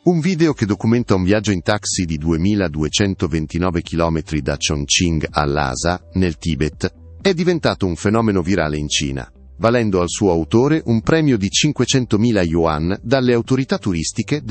Un video che documenta un viaggio in taxi di 2229 km da Chongqing a Lhasa, nel Tibet, è diventato un fenomeno virale in Cina, valendo al suo autore un premio di 500.000 yuan dalle autorità turistiche